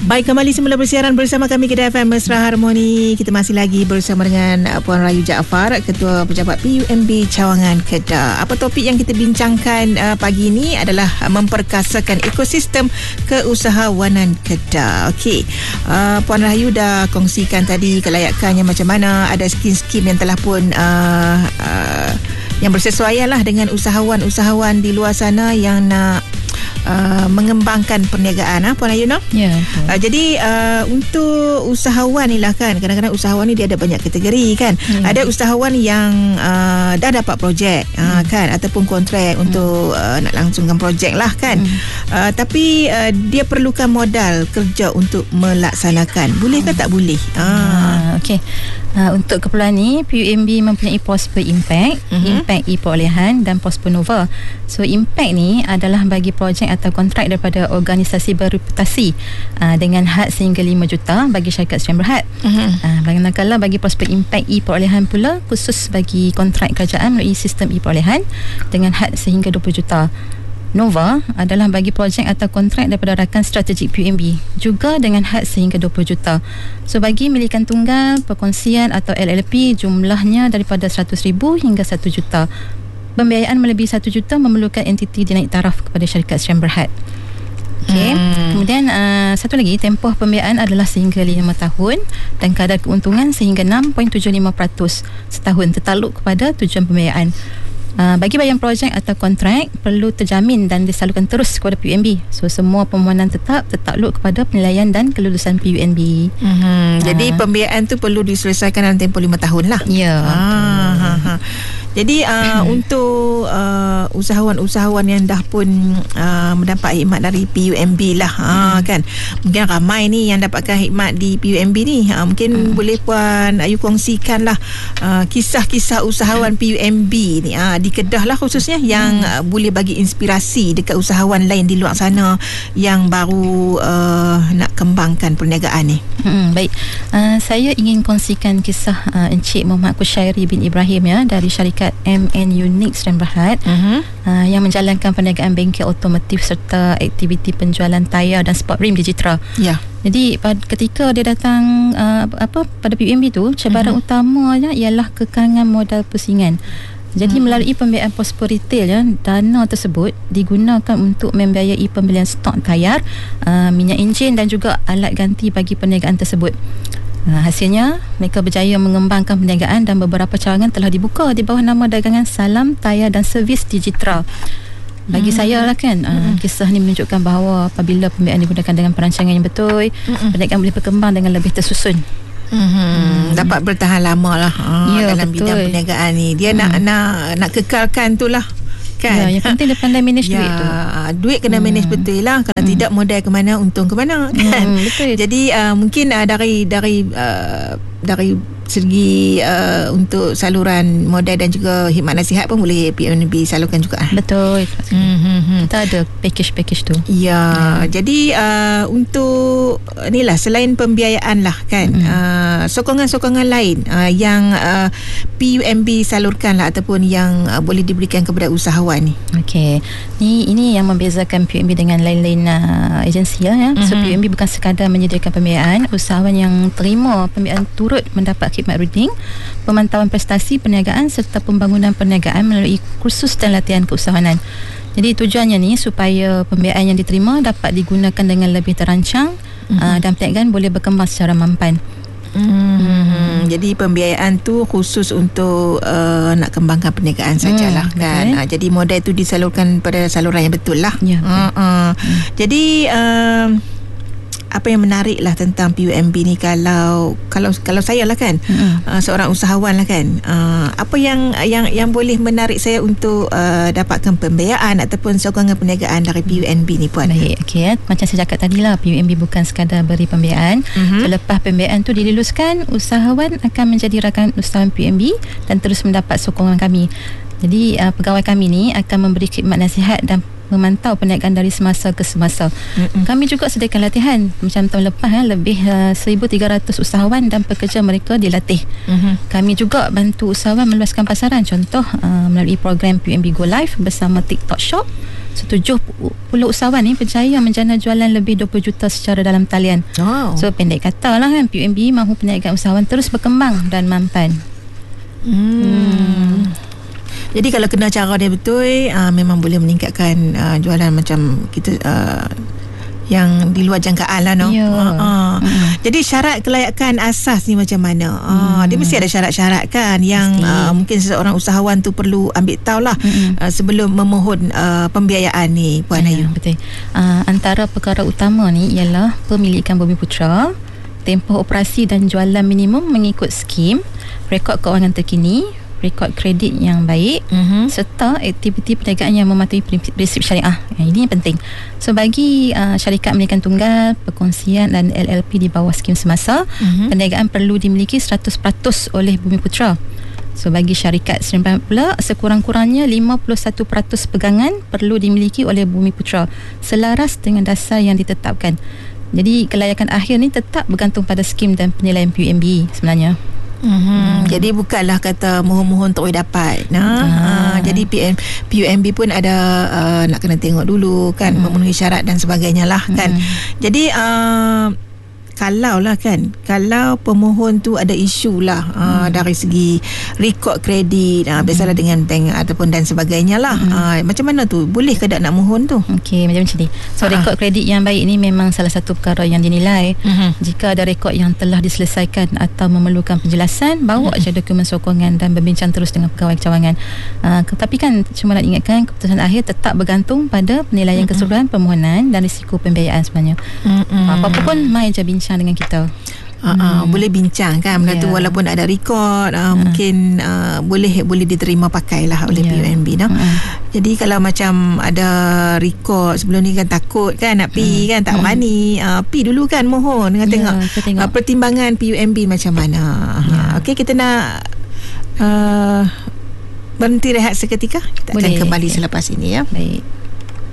Baik, kembali semula bersiaran bersama kami Kedah FM Mesra Harmoni. Kita masih lagi bersama dengan Puan Rayu Jaafar, Ketua Pejabat PUMB Cawangan Kedah. Apa topik yang kita bincangkan pagi ini adalah memperkasakan ekosistem keusahawanan Kedah. Okey, Puan Rayu dah kongsikan tadi kelayakannya macam mana, ada skim-skim yang telah pun yang bersesuaian lah dengan usahawan-usahawan di luar sana yang nak mengembangkan perniagaan, Puan Ayu, no? Ya. Jadi untuk usahawan ni lah kan, kadang-kadang usahawan ni dia ada banyak kategori kan. Ada usahawan yang dah dapat projek kan, ataupun kontrak untuk nak langsungkan projek lah kan. Tapi dia perlukan modal kerja untuk melaksanakan. Boleh ke tak boleh? Okey. Untuk keperluan ni, PUMB mempunyai Prosper Impact, Impact e-Perolehan dan Prosper Nova. So Impact ni adalah bagi projek atau kontrak daripada organisasi berreputasi dengan had sehingga 5 juta bagi syarikat secara berhad. Manakala bagi Prosper Impact e-Perolehan pula khusus bagi kontrak kerajaan melalui sistem e-Perolehan dengan had sehingga 20 juta. Nova adalah bagi projek atau kontrak daripada rakan strategik PUMB juga dengan had sehingga 20 juta. So bagi milikan tunggal, perkongsian atau LLP jumlahnya daripada 100,000 hingga 1 juta. Pembiayaan melebihi 1 juta memerlukan entiti dinaik taraf kepada syarikat secara berhad. Okey. Kemudian satu lagi, tempoh pembiayaan adalah sehingga 5 tahun dan kadar keuntungan sehingga 6.75% setahun tertakluk kepada tujuan pembiayaan. Bagi bayaran projek atau kontrak perlu terjamin dan disalurkan terus kepada PUMB. So semua permohonan tetap tertakluk kepada penilaian dan kelulusan PUMB. Jadi pembiayaan tu perlu diselesaikan dalam tempoh 5 tahun lah. Ya. Jadi untuk usahawan-usahawan yang dah pun mendapat khidmat dari PUMB lah, kan, mungkin ramai ni yang dapatkan khidmat di PUMB ni. Mungkin boleh Puan Ayu kongsikan lah kisah-kisah usahawan PUMB ni di Kedah lah khususnya yang boleh bagi inspirasi dekat usahawan lain di luar sana yang baru nak kembangkan perniagaan ni. Baik, saya ingin kongsikan kisah Encik Muhammad Kushairi bin Ibrahim ya, dari syarikat MN Unix dan Berhad yang menjalankan perniagaan bengkel otomotif serta aktiviti penjualan tayar dan sport rim di Jitra. Ya. Jadi ketika dia datang pada PUMB tu, cabaran utamanya ialah kekurangan modal pusingan. Jadi melalui pembiayaan Prosper Retail ya, dana tersebut digunakan untuk membiayai pembelian stok tayar, minyak enjin dan juga alat ganti bagi perniagaan tersebut. Hasilnya mereka berjaya mengembangkan perniagaan dan beberapa cawangan telah dibuka di bawah nama dagangan Salam Tayar dan Servis di Jitra. Bagi saya lah kan, kisah ni menunjukkan bahawa apabila pembiayaan digunakan dengan perancangan yang betul, perniagaan boleh berkembang dengan lebih tersusun. Dapat bertahan lama lah dalam bidang perniagaan ni. Dia nak kekalkan tu lah kan? Ya, yang penting dia pandai manage duit tu. Duit kena manage betul lah. Kalau tidak, modal ke mana, untung ke mana kan? Betul. Jadi mungkin dari segi untuk saluran modal dan juga khidmat nasihat pun boleh PUMB salurkan juga. Betul. Kita ada package tu. Ya. Jadi untuk ni lah, selain pembiayaan lah kan, sokongan-sokongan lain yang PUMB salurkan lah ataupun yang boleh diberikan kepada usahawan ni. Okey. Ini yang membezakan PUMB dengan lain-lain agensi lah ya. So PUMB bukan sekadar menyediakan pembiayaan, usahawan yang terima pembiayaan turut mendapat khidmat reading, pemantauan prestasi perniagaan serta pembangunan perniagaan melalui kursus dan latihan keusahawanan. Jadi tujuannya ni supaya pembiayaan yang diterima dapat digunakan dengan lebih terancang dan perniagaan boleh berkembang secara mampan. Jadi pembiayaan tu khusus untuk nak kembangkan perniagaan sajalah kan. Jadi modal tu disalurkan pada saluran yang betul lah. Ya, jadi apa yang menarik lah tentang PUMB ni, kalau saya lah kan, seorang usahawan lah kan, apa yang boleh menarik saya untuk dapatkan pembiayaan ataupun sokongan perniagaan dari PUMB ni, Puan? Baik, okey. Macam saya cakap tadi lah, PUMB bukan sekadar beri pembiayaan. Selepas pembiayaan tu diluluskan, usahawan akan menjadi rakan usahawan PUMB dan terus mendapat sokongan kami. Jadi pegawai kami ni akan memberi khidmat nasihat dan memantau perniagaan dari semasa ke semasa. Kami juga sediakan latihan. Macam tahun lepas lebih 1,300 usahawan dan pekerja mereka dilatih. Kami juga bantu usahawan meluaskan pasaran. Contoh melalui program PUMB Go Live bersama TikTok Shop So 70 usahawan ni berjaya menjana jualan lebih 20 juta secara dalam talian. So pendek kata lah kan, PUMB mahu perniagaan usahawan terus berkembang dan mampan. Jadi kalau kena cara dia betul, memang boleh meningkatkan jualan macam kita yang di luar jangkaan lah, no? Jadi syarat kelayakan asas ni macam mana? Dia mesti ada syarat-syarat kan yang mungkin seseorang usahawan tu perlu ambil tahu lah sebelum memohon pembiayaan ni, Puan Ayu. Betul. Antara perkara utama ni ialah pemilikan Bumiputera, tempoh operasi dan jualan minimum mengikut skim, rekod kewangan terkini, rekod kredit yang baik, serta aktiviti perniagaan yang mematuhi prinsip syariah. Ini yang penting. So bagi syarikat meniagaan tunggal, perkongsian dan LLP di bawah skim semasa, perniagaan perlu dimiliki 100% oleh Bumiputera. So bagi syarikat Seremban pula, sekurang-kurangnya 51% pegangan perlu dimiliki oleh Bumiputera selaras dengan dasar yang ditetapkan. Jadi kelayakan akhir ni tetap bergantung pada skim dan penilaian PUMB sebenarnya. Jadi bukanlah kata mohon-mohon tak boleh dapat. Jadi PUMB pun ada nak kena tengok dulu kan, memenuhi syarat dan sebagainya lah kan. Jadi kalau pemohon tu ada isu lah dari segi rekod kredit, biasalah dengan bank ataupun dan sebagainya lah, macam mana tu, boleh ke tak nak mohon tu? Okey, macam ni. So rekod kredit yang baik ni memang salah satu perkara yang dinilai. Jika ada rekod yang telah diselesaikan atau memerlukan penjelasan, bawa aja dokumen sokongan dan berbincang terus dengan pegawai cawangan. Tetapi kan cuma nak ingatkan, keputusan akhir tetap bergantung pada penilaian keseluruhan permohonan dan risiko pembiayaan sebenarnya. Apa-apa pun mai je bincang dengan kita. Boleh bincang kan benda tu, walaupun ada rekod, mungkin boleh diterima pakai lah oleh PUMB, no? Jadi kalau macam ada rekod sebelum ni kan takut kan nak pi kan, tak berani pi dulu kan mohon dengan tengok pertimbangan PUMB macam mana. Okey, kita nak berhenti rehat seketika, kita akan kembali selepas ini ya. Baik.